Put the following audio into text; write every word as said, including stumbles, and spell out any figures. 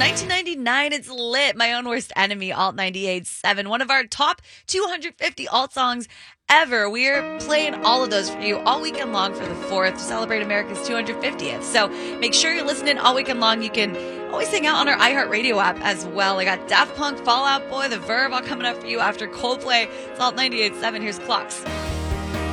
nineteen ninety-nine, it's lit. My Own Worst Enemy, Alt ninety-eight point seven. One of our top two hundred fifty alt songs ever. We're playing all of those for you all weekend long for the fourth to celebrate America's two hundred fiftieth. So make sure you're listening all weekend long. You can always hang out on our iHeartRadio app as well. I got Daft Punk, Fall Out Boy, The Verve all coming up for you after Coldplay. It's Alt ninety-eight point seven. Here's Clocks.